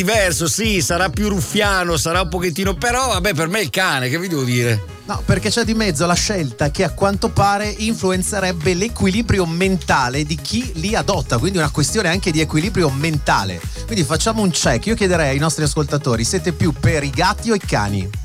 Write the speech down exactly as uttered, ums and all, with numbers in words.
diverso, sì, sarà più ruffiano, sarà un pochettino, però vabbè, per me è il cane, che vi devo dire? No, perché c'è di mezzo la scelta che a quanto pare influenzerebbe l'equilibrio mentale di chi li adotta, quindi una questione anche di equilibrio mentale. Quindi facciamo un check. Io chiederei ai nostri ascoltatori: siete più per i gatti o i cani?